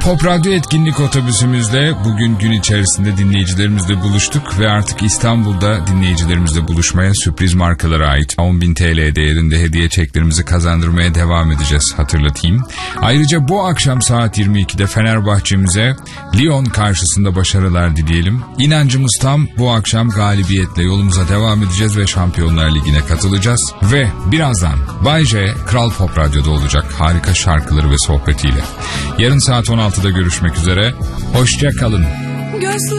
Pop Radyo etkinlik otobüsümüzle bugün gün içerisinde dinleyicilerimizle buluştuk ve artık İstanbul'da dinleyicilerimizle buluşmaya sürpriz markalara ait 10.000 TL değerinde hediye çeklerimizi kazandırmaya devam edeceğiz, hatırlatayım. Ayrıca bu akşam saat 22'de Fenerbahçe'mize Lyon karşısında başarılar dileyelim. İnancımız tam, bu akşam galibiyetle yolumuza devam edeceğiz ve Şampiyonlar Ligi'ne katılacağız. Ve birazdan Bay J Kral Pop Radyo'da olacak harika şarkıları ve sohbetiyle. Yarın saat 16'da görüşmek üzere. Hoşça kalın.